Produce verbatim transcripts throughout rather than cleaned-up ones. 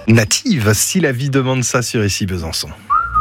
Native, si la vie demande ça sur Ici Besançon.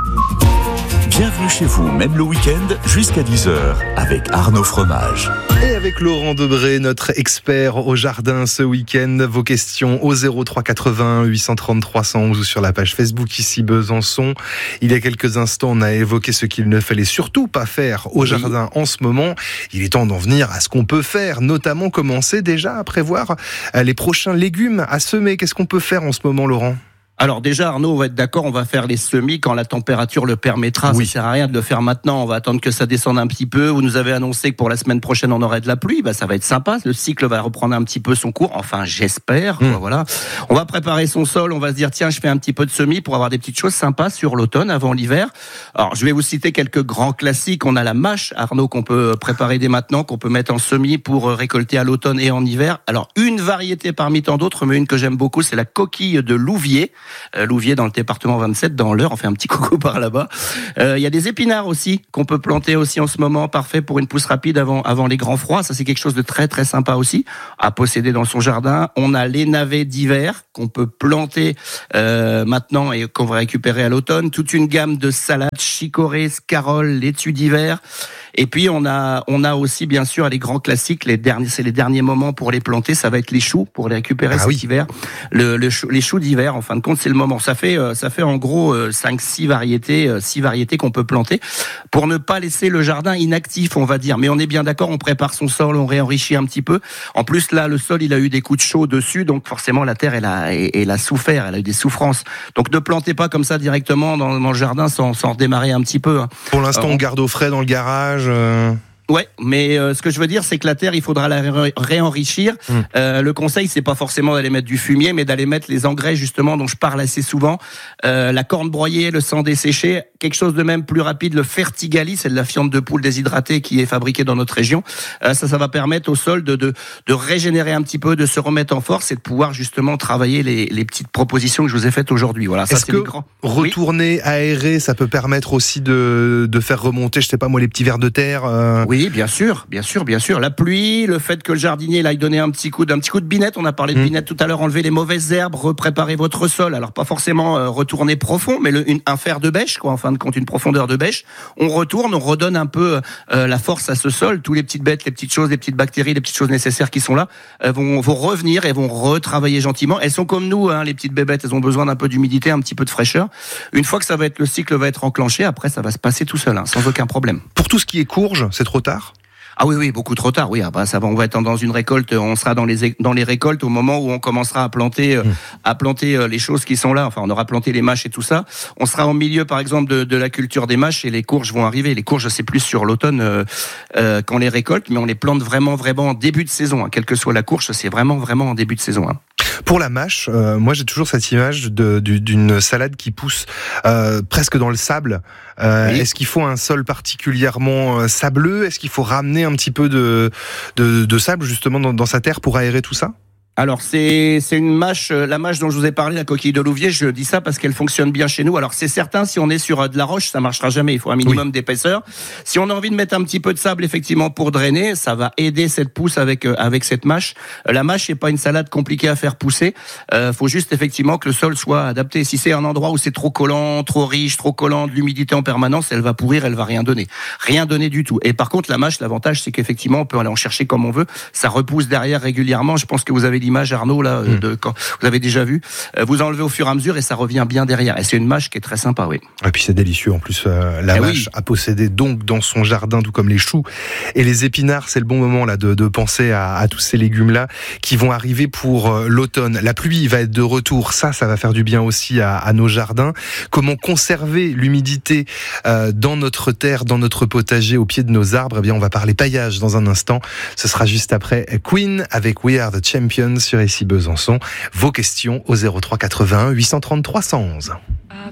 Bienvenue chez vous, même le week-end, jusqu'à dix heures, avec Arnaud Fromage. Et avec Laurent Debré, notre expert au jardin ce week-end. Vos questions au zéro trois quatre-vingts huit cent trente trois cent onze ou sur la page Facebook Ici Besançon. Il y a quelques instants, on a évoqué ce qu'il ne fallait surtout pas faire au oui. jardin en ce moment. Il est temps d'en venir à ce qu'on peut faire, notamment commencer déjà à prévoir les prochains légumes à semer. Qu'est-ce qu'on peut faire en ce moment, Laurent ? Alors déjà, Arnaud, on va être d'accord, on va faire les semis quand la température le permettra. Oui. Ça sert à rien de le faire maintenant, on va attendre que ça descende un petit peu. Vous nous avez annoncé que pour la semaine prochaine, on aurait de la pluie. Bah, ça va être sympa, le cycle va reprendre un petit peu son cours. Enfin, j'espère. Mmh. Voilà. On va préparer son sol, on va se dire, tiens, je fais un petit peu de semis pour avoir des petites choses sympas sur l'automne, avant l'hiver. Alors, je vais vous citer quelques grands classiques. On a la mâche, Arnaud, qu'on peut préparer dès maintenant, qu'on peut mettre en semis pour récolter à l'automne et en hiver. Alors, une variété parmi tant d'autres, mais une que j'aime beaucoup, c'est la coquille de Louviers. Euh, Louviers dans le département vingt-sept, dans l'Eure, on fait un petit coucou par là-bas. Il euh, y a des épinards aussi qu'on peut planter aussi en ce moment, parfait pour une pousse rapide avant avant les grands froids. Ça c'est quelque chose de très très sympa aussi à posséder dans son jardin. On a les navets d'hiver qu'on peut planter euh, maintenant et qu'on va récupérer à l'automne. Toute une gamme de salades, chicorées, scaroles, laitue d'hiver. Et puis on a on a aussi bien sûr les grands classiques. Les derniers, c'est les derniers moments pour les planter. Ça va être les choux pour les récupérer ah cet oui. hiver. Le, le les choux d'hiver, en fin de compte, c'est le moment. Ça fait ça fait en gros cinq six variétés six variétés qu'on peut planter pour ne pas laisser le jardin inactif, on va dire. Mais on est bien d'accord, on prépare son sol, on réenrichit un petit peu. En plus là, le sol il a eu des coups de chaud dessus, donc forcément la terre elle a elle a souffert, elle a eu des souffrances. Donc ne plantez pas comme ça directement dans, dans le jardin sans sans redémarrer un petit peu. Pour l'instant, euh, on garde au frais dans le garage. Euh... Ouais, mais euh, ce que je veux dire, c'est que la terre, il faudra la ré- réenrichir. Mmh. Euh, le conseil, c'est pas forcément d'aller mettre du fumier, mais d'aller mettre les engrais justement dont je parle assez souvent. Euh, la corne broyée, le sang desséché, quelque chose de même plus rapide, le Fertigali, c'est de la fiente de poule déshydratée qui est fabriquée dans notre région. Euh, ça, ça va permettre au sol de, de de régénérer un petit peu, de se remettre en force et de pouvoir justement travailler les, les petites propositions que je vous ai faites aujourd'hui. Voilà, ça Est-ce c'est que les grands. Retourner oui. aérer, ça peut permettre aussi de de faire remonter, je sais pas moi, les petits vers de terre. Euh... Oui. Oui, bien sûr, bien sûr, bien sûr. La pluie, le fait que le jardinier aille donner un petit coup, d'un petit coup de binette. On a parlé de mmh. binette tout à l'heure. Enlever les mauvaises herbes, repréparer votre sol. Alors pas forcément euh, retourner profond, mais le, une, un fer de bêche, quoi. En fin de compte, une profondeur de bêche. On retourne, on redonne un peu euh, la force à ce sol. Tous les petites bêtes, les petites choses, les petites bactéries, les petites choses nécessaires qui sont là euh, vont, vont revenir et vont retravailler gentiment. Elles sont comme nous, hein, les petites bébêtes. Elles ont besoin d'un peu d'humidité, un petit peu de fraîcheur. Une fois que ça va être, le cycle va être enclenché, après ça va se passer tout seul, hein, sans aucun problème. Pour tout ce qui est courge, c'est trop tard? Ah oui, oui, beaucoup trop tard. Oui, après ça va, on va être dans une récolte. On sera dans les dans les récoltes au moment où on commencera à planter, mmh. à planter les choses qui sont là. Enfin, on aura planté les mâches et tout ça. On sera au milieu, par exemple, de, de la culture des mâches et les courges vont arriver. Les courges, c'est plus sur l'automne euh, euh, qu'on les récolte, mais on les plante vraiment, vraiment en début de saison. Hein. Quelle que soit la courge, c'est vraiment, vraiment en début de saison. Hein. Pour la mâche, euh, moi j'ai toujours cette image de, d'une salade qui pousse euh, presque dans le sable. Euh, oui. Est-ce qu'il faut un sol particulièrement sableux ? Est-ce qu'il faut ramener un petit peu de, de, de sable justement dans, dans sa terre pour aérer tout ça ? Alors c'est c'est une mâche, la mâche dont je vous ai parlé, la coquille de Louviers. Je dis ça parce qu'elle fonctionne bien chez nous. Alors c'est certain, si on est sur de la roche, ça marchera jamais. Il faut un minimum oui. d'épaisseur. Si on a envie de mettre un petit peu de sable, effectivement, pour drainer, ça va aider cette pousse avec avec cette mâche. La mâche, c'est pas une salade compliquée à faire pousser. Euh, faut juste effectivement que le sol soit adapté. Si c'est un endroit où c'est trop collant, trop riche, trop collant, de l'humidité en permanence, elle va pourrir, elle va rien donner, rien donner du tout. Et par contre, la mâche, l'avantage, c'est qu'effectivement, on peut aller en chercher comme on veut. Ça repousse derrière régulièrement. Je pense que vous avez l'image, Arnaud, là, mmh. de, quand vous avez déjà vu, vous enlevez au fur et à mesure et ça revient bien derrière. Et c'est une mâche qui est très sympa, oui. Et puis c'est délicieux en plus, euh, la eh mâche oui. à posséder donc dans son jardin, tout comme les choux et les épinards. C'est le bon moment là de, de penser à, à tous ces légumes là qui vont arriver pour euh, l'automne. La pluie va être de retour, ça, ça va faire du bien aussi à, à nos jardins. Comment conserver l'humidité euh, dans notre terre, dans notre potager, au pied de nos arbres ? Eh bien, on va parler paillage dans un instant. Ce sera juste après Queen avec We Are the Champions sur Ici Besançon. Vos questions au zéro trois quatre-vingt-un huit cent trente trois cent onze.